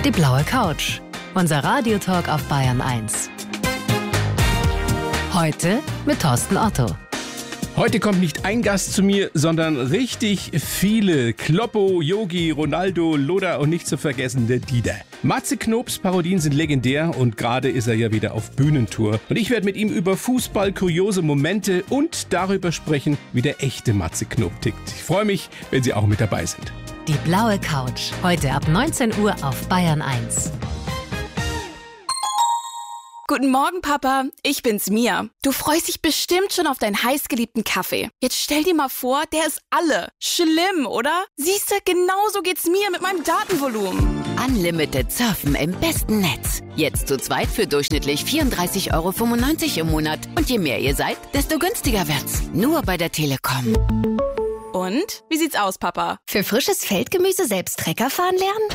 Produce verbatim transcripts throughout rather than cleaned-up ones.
Die blaue Couch. Unser Radiotalk auf Bayern eins. Heute mit Thorsten Otto. Heute kommt nicht ein Gast zu mir, sondern richtig viele. Kloppo, Yogi, Ronaldo, Loda und nicht zu vergessen der Dieter. Matze Knobs Parodien sind legendär und gerade ist er ja wieder auf Bühnentour. Und ich werde mit ihm über Fußball, kuriose Momente und darüber sprechen, wie der echte Matze Knob tickt. Ich freue mich, wenn Sie auch mit dabei sind. Die blaue Couch. Heute ab neunzehn Uhr auf Bayern eins. Guten Morgen, Papa. Ich bin's, Mia. Du freust dich bestimmt schon auf deinen heißgeliebten Kaffee. Jetzt stell dir mal vor, der ist alle. Schlimm, oder? Siehst du, genauso geht's mir mit meinem Datenvolumen. Unlimited Surfen im besten Netz. Jetzt zu zweit für durchschnittlich vierunddreißig Euro fünfundneunzig im Monat. Und je mehr ihr seid, desto günstiger wird's. Nur bei der Telekom. Und? Wie sieht's aus, Papa? Für frisches Feldgemüse selbst Trecker fahren lernen?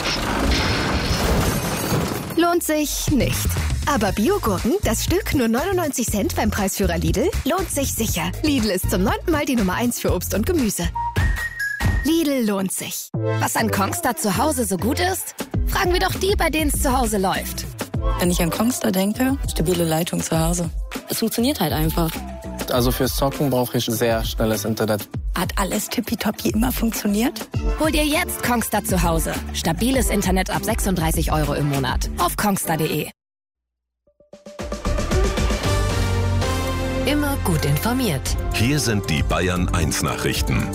Lohnt sich nicht. Aber Biogurken, das Stück nur neunundneunzig Cent beim Preisführer Lidl, lohnt sich sicher. Lidl ist zum neunten Mal die Nummer eins für Obst und Gemüse. Lidl lohnt sich. Was an Kongstar zu Hause so gut ist? Fragen wir doch die, bei denen es zu Hause läuft. Wenn ich an Kongstar denke, stabile Leitung zu Hause. Es funktioniert halt einfach. Also fürs Zocken brauche ich sehr schnelles Internet. Hat alles tippitoppi immer funktioniert? Hol dir jetzt Kongstar zu Hause. Stabiles Internet ab sechsunddreißig Euro im Monat. Auf kongstar punkt de. Immer gut informiert. Hier sind die Bayern eins Nachrichten.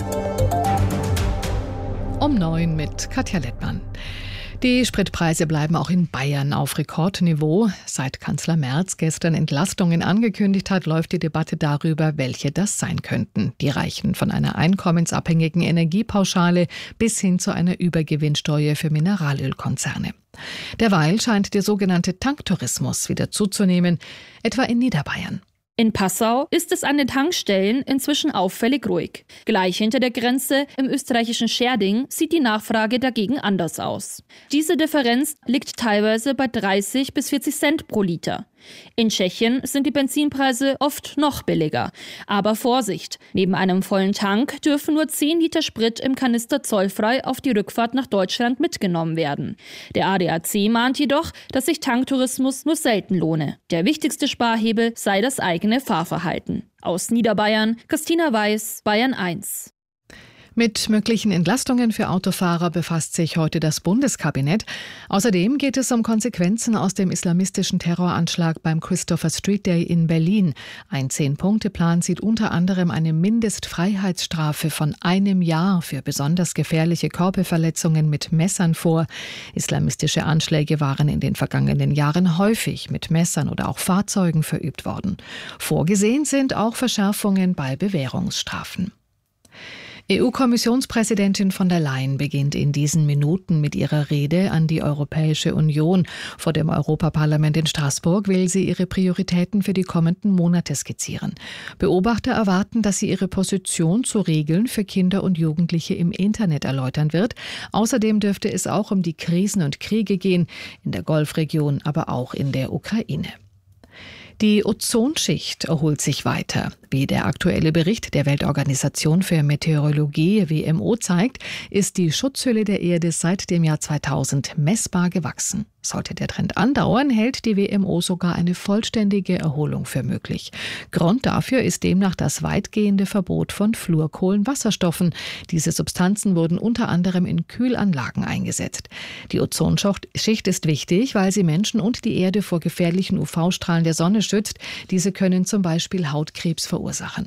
Um neun mit Katja Lettmann. Die Spritpreise bleiben auch in Bayern auf Rekordniveau. Seit Kanzler Merz gestern Entlastungen angekündigt hat, läuft die Debatte darüber, welche das sein könnten. Die reichen von einer einkommensabhängigen Energiepauschale bis hin zu einer Übergewinnsteuer für Mineralölkonzerne. Derweil scheint der sogenannte Tanktourismus wieder zuzunehmen, etwa in Niederbayern. In Passau ist es an den Tankstellen inzwischen auffällig ruhig. Gleich hinter der Grenze im österreichischen Scherding sieht die Nachfrage dagegen anders aus. Diese Differenz liegt teilweise bei dreißig bis vierzig Cent pro Liter. In Tschechien sind die Benzinpreise oft noch billiger. Aber Vorsicht, neben einem vollen Tank dürfen nur zehn Liter Sprit im Kanister zollfrei auf die Rückfahrt nach Deutschland mitgenommen werden. Der A D A C mahnt jedoch, dass sich Tanktourismus nur selten lohne. Der wichtigste Sparhebel sei das eigene Fahrverhalten. Aus Niederbayern, Christina Weiß, Bayern eins. Mit möglichen Entlastungen für Autofahrer befasst sich heute das Bundeskabinett. Außerdem geht es um Konsequenzen aus dem islamistischen Terroranschlag beim Christopher Street Day in Berlin. Ein Zehn-Punkte-Plan sieht unter anderem eine Mindestfreiheitsstrafe von einem Jahr für besonders gefährliche Körperverletzungen mit Messern vor. Islamistische Anschläge waren in den vergangenen Jahren häufig mit Messern oder auch Fahrzeugen verübt worden. Vorgesehen sind auch Verschärfungen bei Bewährungsstrafen. E U-Kommissionspräsidentin von der Leyen beginnt in diesen Minuten mit ihrer Rede an die Europäische Union. Vor dem Europaparlament in Straßburg will sie ihre Prioritäten für die kommenden Monate skizzieren. Beobachter erwarten, dass sie ihre Position zu Regeln für Kinder und Jugendliche im Internet erläutern wird. Außerdem dürfte es auch um die Krisen und Kriege gehen, in der Golfregion, aber auch in der Ukraine. Die Ozonschicht erholt sich weiter. Wie der aktuelle Bericht der Weltorganisation für Meteorologie W M O zeigt, ist die Schutzhülle der Erde seit dem Jahr zweitausend messbar gewachsen. Sollte der Trend andauern, hält die W M O sogar eine vollständige Erholung für möglich. Grund dafür ist demnach das weitgehende Verbot von Fluorkohlenwasserstoffen. Diese Substanzen wurden unter anderem in Kühlanlagen eingesetzt. Die Ozonschicht ist wichtig, weil sie Menschen und die Erde vor gefährlichen U V-Strahlen der Sonne schützt. Diese können zum Beispiel Hautkrebs verursachen.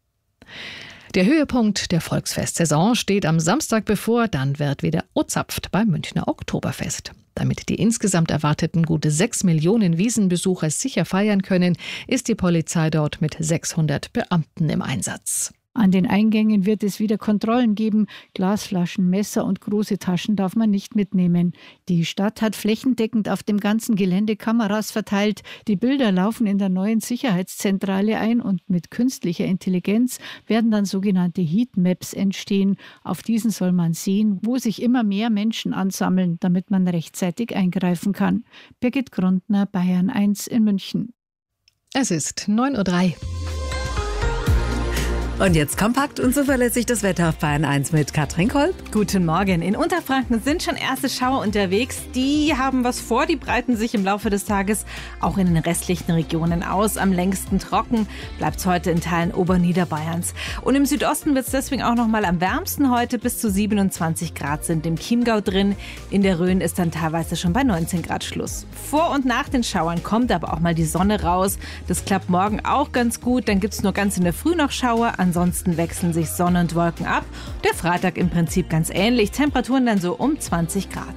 Der Höhepunkt der Volksfestsaison steht am Samstag bevor, dann wird wieder ozapft beim Münchner Oktoberfest. Damit die insgesamt erwarteten gute sechs Millionen Wiesenbesucher sicher feiern können, ist die Polizei dort mit sechshundert Beamten im Einsatz. An den Eingängen wird es wieder Kontrollen geben. Glasflaschen, Messer und große Taschen darf man nicht mitnehmen. Die Stadt hat flächendeckend auf dem ganzen Gelände Kameras verteilt. Die Bilder laufen in der neuen Sicherheitszentrale ein und mit künstlicher Intelligenz werden dann sogenannte Heatmaps entstehen. Auf diesen soll man sehen, wo sich immer mehr Menschen ansammeln, damit man rechtzeitig eingreifen kann. Birgit Grundner, Bayern eins in München. Es ist neun Uhr drei. Und jetzt kompakt und zuverlässig das Wetter auf Bayern eins mit Katrin Kolb. Guten Morgen. In Unterfranken sind schon erste Schauer unterwegs. Die haben was vor, die breiten sich im Laufe des Tages auch in den restlichen Regionen aus. Am längsten trocken bleibt es heute in Teilen Oberniederbayerns. Und im Südosten wird es deswegen auch noch mal am wärmsten heute. Bis zu siebenundzwanzig Grad sind im Chiemgau drin. In der Rhön ist dann teilweise schon bei neunzehn Grad Schluss. Vor und nach den Schauern kommt aber auch mal die Sonne raus. Das klappt morgen auch ganz gut. Dann gibt es nur ganz in der Früh noch Schauer. Ansonsten wechseln sich Sonne und Wolken ab. Der Freitag im Prinzip ganz ähnlich. Temperaturen dann so um zwanzig Grad.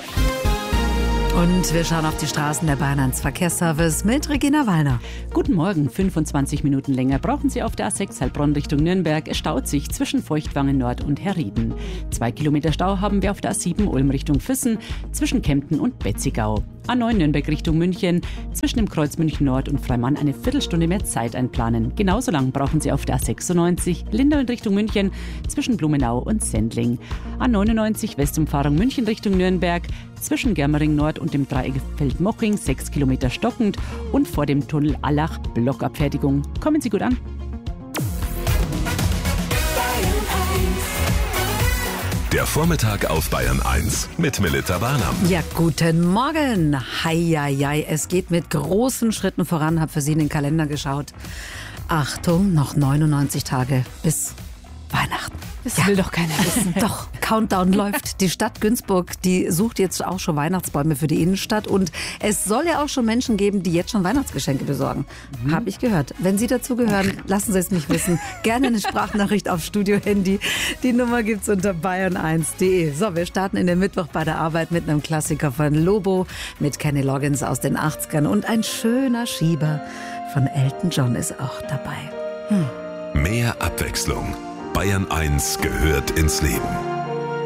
Und wir schauen auf die Straßen der Bayern eins Verkehrsservice mit Regina Wallner. Guten Morgen. fünfundzwanzig Minuten länger brauchen Sie auf der A sechs Heilbronn Richtung Nürnberg. Es staut sich zwischen Feuchtwangen Nord und Herrieden. Zwei Kilometer Stau haben wir auf der A sieben Ulm Richtung Füssen zwischen Kempten und Betzigau. A neun Nürnberg Richtung München, zwischen dem Kreuz München Nord und Freimann eine Viertelstunde mehr Zeit einplanen. Genauso lang brauchen Sie auf der A sechsundneunzig Lindau in Richtung München, zwischen Blumenau und Sendling. A neunundneunzig Westumfahrung München Richtung Nürnberg, zwischen Germering Nord und dem Dreieck Feldmoching sechs Kilometer stockend und vor dem Tunnel Allach Blockabfertigung. Kommen Sie gut an. Der Vormittag auf Bayern eins mit Melita Barnam. Ja, guten Morgen. Heieiei, es geht mit großen Schritten voran. Hab für Sie in den Kalender geschaut. Achtung, noch neunundneunzig Tage bis Weihnachten. Das ja. will doch keiner wissen. Doch, Countdown läuft. Die Stadt Günzburg, die sucht jetzt auch schon Weihnachtsbäume für die Innenstadt. Und es soll ja auch schon Menschen geben, die jetzt schon Weihnachtsgeschenke besorgen. Mhm. Habe ich gehört. Wenn Sie dazu gehören, lassen Sie es mich wissen. Gerne eine Sprachnachricht auf Studio-Handy. Die Nummer gibt's unter bayern eins punkt de. So, wir starten in den Mittwoch bei der Arbeit mit einem Klassiker von Lobo, mit Kenny Loggins aus den achtzigern und ein schöner Schieber von Elton John ist auch dabei. Hm. Mehr Abwechslung. Bayern eins gehört ins Leben.